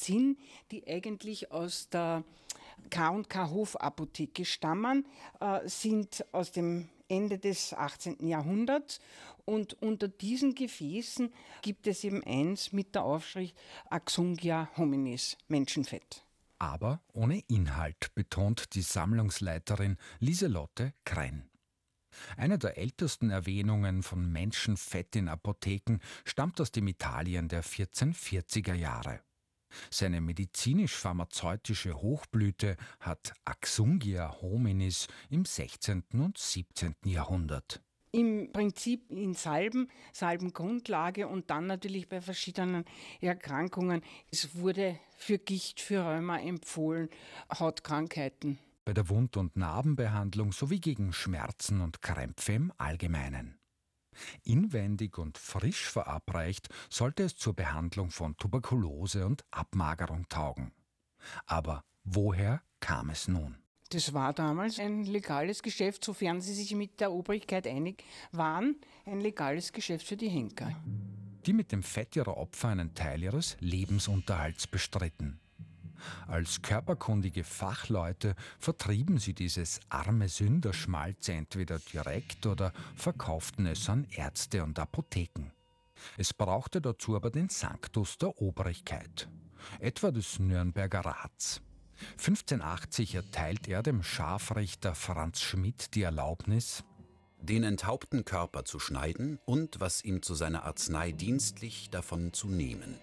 Medizin, die eigentlich aus der K&K Hofapotheke stammen, sind aus dem Ende des 18. Jahrhunderts und unter diesen Gefäßen gibt es eben eins mit der Aufschrift Axungia hominis, Menschenfett. Aber ohne Inhalt, betont die Sammlungsleiterin Lieselotte Krenn. Eine der ältesten Erwähnungen von Menschenfett in Apotheken stammt aus dem Italien der 1440er Jahre. Seine medizinisch-pharmazeutische Hochblüte hat Axungia hominis im 16. und 17. Jahrhundert. Im Prinzip in Salbengrundlage und dann natürlich bei verschiedenen Erkrankungen. Es wurde für Gicht, für Rheuma empfohlen, Hautkrankheiten. Bei der Wund- und Narbenbehandlung sowie gegen Schmerzen und Krämpfe im Allgemeinen. Inwendig und frisch verabreicht sollte es zur Behandlung von Tuberkulose und Abmagerung taugen. Aber woher kam es nun? Das war damals ein legales Geschäft, sofern sie sich mit der Obrigkeit einig waren, ein legales Geschäft für die Henker. Die mit dem Fett ihrer Opfer einen Teil ihres Lebensunterhalts bestritten. Als körperkundige Fachleute vertrieben sie dieses arme Sünderschmalz entweder direkt oder verkauften es an Ärzte und Apotheken. Es brauchte dazu aber den Sanctus der Obrigkeit, etwa des Nürnberger Rats. 1580 erteilt er dem Scharfrichter Franz Schmidt die Erlaubnis, den enthaupten Körper zu schneiden und was ihm zu seiner Arznei dienstlich davon zu nehmen.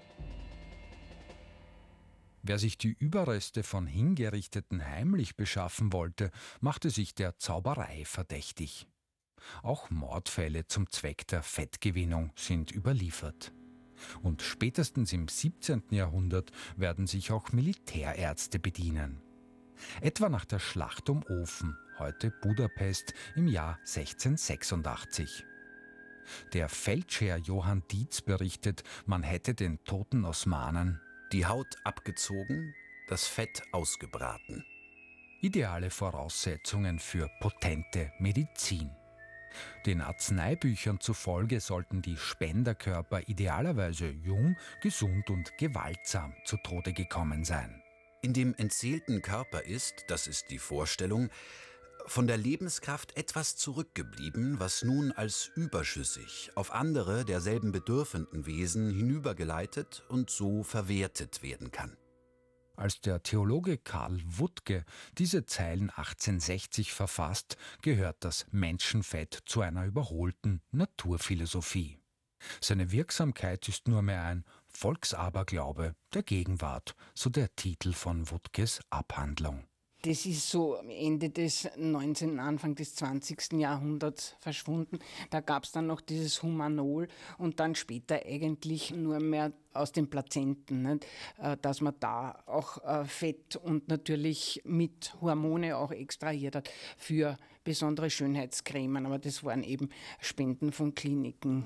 Wer sich die Überreste von Hingerichteten heimlich beschaffen wollte, machte sich der Zauberei verdächtig. Auch Mordfälle zum Zweck der Fettgewinnung sind überliefert. Und spätestens im 17. Jahrhundert werden sich auch Militärärzte bedienen. Etwa nach der Schlacht um Ofen, heute Budapest, im Jahr 1686. Der Feldherr Johann Dietz berichtet, man hätte den toten Osmanen die Haut abgezogen, das Fett ausgebraten. Ideale Voraussetzungen für potente Medizin. Den Arzneibüchern zufolge sollten die Spenderkörper idealerweise jung, gesund und gewaltsam zu Tode gekommen sein. In dem entseelten Körper ist, das ist die Vorstellung, von der Lebenskraft etwas zurückgeblieben, was nun als überschüssig auf andere derselben bedürfenden Wesen hinübergeleitet und so verwertet werden kann. Als der Theologe Karl Wuttke diese Zeilen 1860 verfasst, gehört das Menschenfett zu einer überholten Naturphilosophie. Seine Wirksamkeit ist nur mehr ein Volksaberglaube der Gegenwart, so der Titel von Wuttkes Abhandlung. Das ist so Ende des 19., Anfang des 20. Jahrhunderts verschwunden. Da gab es dann noch dieses Humanol und dann später eigentlich nur mehr aus den Plazenten, nicht? Dass man da auch Fett und natürlich mit Hormone auch extrahiert hat für besondere Schönheitscremen. Aber das waren eben Spenden von Kliniken.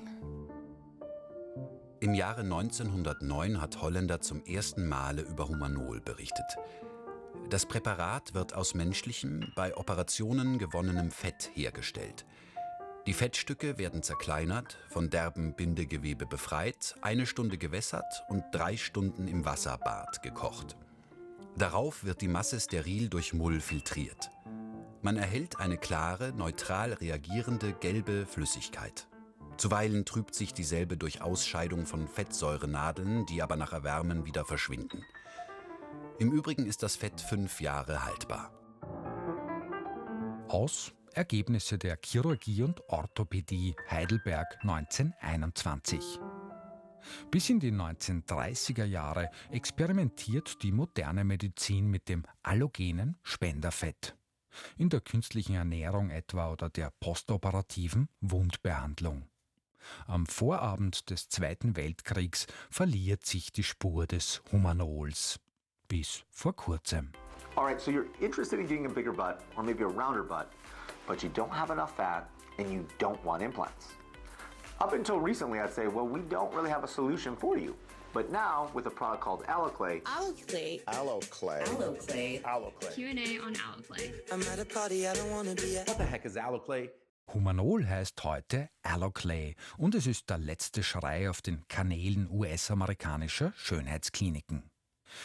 Im Jahre 1909 hat Holländer zum ersten Male über Humanol berichtet. Das Präparat wird aus menschlichem, bei Operationen gewonnenem Fett hergestellt. Die Fettstücke werden zerkleinert, von derbem Bindegewebe befreit, 1 Stunde gewässert und 3 Stunden im Wasserbad gekocht. Darauf wird die Masse steril durch Mull filtriert. Man erhält eine klare, neutral reagierende gelbe Flüssigkeit. Zuweilen trübt sich dieselbe durch Ausscheidung von Fettsäurenadeln, die aber nach Erwärmen wieder verschwinden. Im Übrigen ist das Fett 5 Jahre haltbar. Aus Ergebnisse der Chirurgie und Orthopädie Heidelberg 1921. Bis in die 1930er Jahre experimentiert die moderne Medizin mit dem allogenen Spenderfett. In der künstlichen Ernährung etwa oder der postoperativen Wundbehandlung. Am Vorabend des Zweiten Weltkriegs verliert sich die Spur des Humanols. Bis vor kurzem. Alright, so you're interested in getting a bigger butt or maybe a rounder butt, but you don't have enough fat and you don't want implants. Up until recently, I'd say, well, we don't really have a solution for you. But now, with a product called Alloclay. Alloclay. Alloclay. Alloclay. Alloclay. Q&A on Alloclay. I'm at a party, I don't wanna be at. What the heck is Alloclay? Humanol heißt heute Alloclay und es ist der letzte Schrei auf den Kanälen US-amerikanischer Schönheitskliniken.